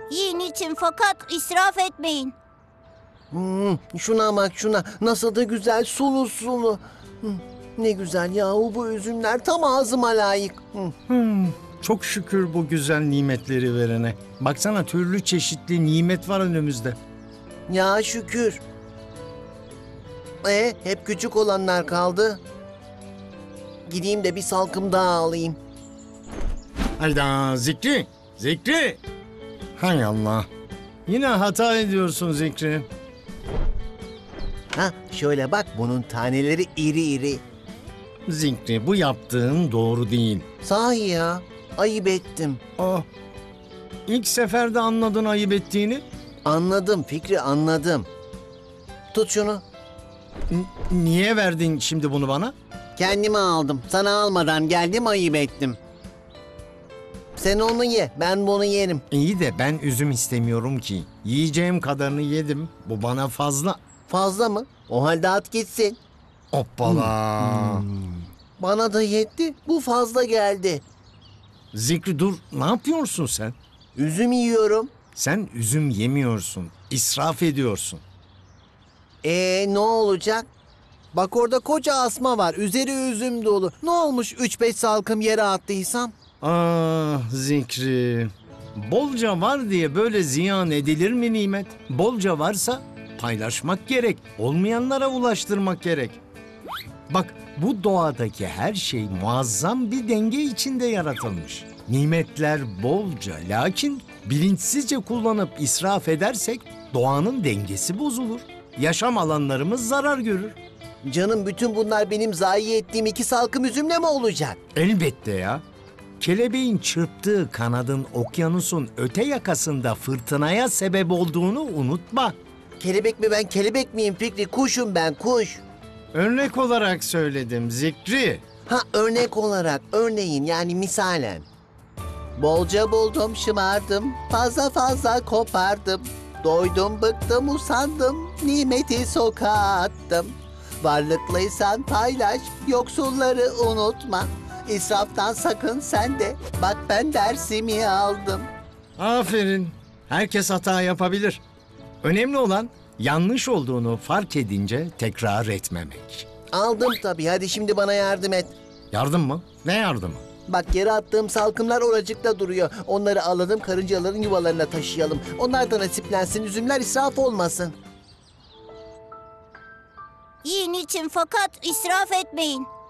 Yiyin için fakat israf etmeyin. Şuna bak şuna. Nasıl da güzel sulu sulu. Ne güzel yahu bu üzümler tam ağzıma layık. Çok şükür bu güzel nimetleri verene. Baksana türlü çeşitli nimet var önümüzde. Ya şükür. Hep küçük olanlar kaldı. Gideyim de bir salkım daha alayım. Hayda Zikri! Zikri! Hay Allah! Yine hata ediyorsun Zikri. Şöyle bak bunun taneleri iri iri. Zikri bu yaptığın doğru değil. Sahi ya ayıp ettim. İlk seferde anladın ayıp ettiğini. Anladım Fikri anladım. Tut şunu. Niye verdin şimdi bunu bana? Kendime aldım. Sana almadan geldim ayıp ettim. Sen onu ye ben bunu yerim. İyi de ben üzüm istemiyorum ki. Yiyeceğim kadarını yedim. Bu bana fazla. Fazla mı? O halde at gitsin. Hoppala. Bana da yetti. Bu fazla geldi. Zikri dur. Ne yapıyorsun sen? Üzüm yiyorum. Sen üzüm yemiyorsun. İsraf ediyorsun. Ne olacak? Bak orada koca asma var. Üzeri üzüm dolu. Ne olmuş 3-5 salkım yere attıysam? Ah Zikri. Bolca var diye böyle ziyan edilir mi nimet? Bolca varsa paylaşmak gerek. Olmayanlara ulaştırmak gerek. Bak bu doğadaki her şey muazzam bir denge içinde yaratılmış. Nimetler bolca lakin bilinçsizce kullanıp israf edersek doğanın dengesi bozulur. Yaşam alanlarımız zarar görür. Canım bütün bunlar benim zayi ettiğim 2 salkım üzümle mi olacak? Elbette ya. Kelebeğin çırptığı kanadın okyanusun öte yakasında fırtınaya sebep olduğunu unutma. Kelebek mi ben kelebek miyim Fikri? Kuşum ben kuş. Örnek olarak söyledim Zikri. Örnek olarak örneğin yani misalen. Bolca buldum şımardım. Fazla fazla kopardım. Doydum bıktım usandım. Nimeti sokağa attım. Varlıklıysan paylaş. Yoksulları unutma. İsraftan sakın sen de. Bak ben dersimi aldım. Aferin. Herkes hata yapabilir. Önemli olan yanlış olduğunu fark edince tekrar etmemek. Aldım tabii. Hadi şimdi bana yardım et. Yardım mı? Ne yardımı? Bak yere attığım salkımlar oracıkta duruyor. Onları alalım karıncaların yuvalarına taşıyalım. Onlar da nasiplensin üzümler israf olmasın. Yiyin için fakat israf etmeyin.